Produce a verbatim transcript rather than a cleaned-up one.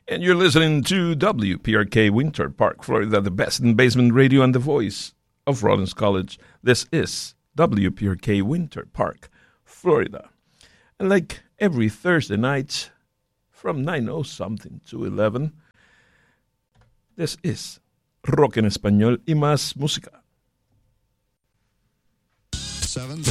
And you're listening to W P R K Winter Park, Florida, the best in basement radio and the voice of Rollins College. This is W P R K Winter Park, Florida. And like every Thursday night from nine oh something to eleven, this is Rock en Español y Más Música. Seven.